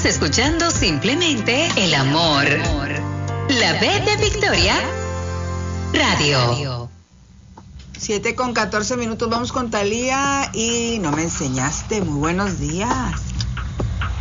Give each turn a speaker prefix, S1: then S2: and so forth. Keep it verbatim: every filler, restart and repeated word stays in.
S1: escuchando simplemente el amor. La B de Victoria Radio.
S2: siete con catorce minutos, vamos con Talía y no me enseñaste. Muy buenos días.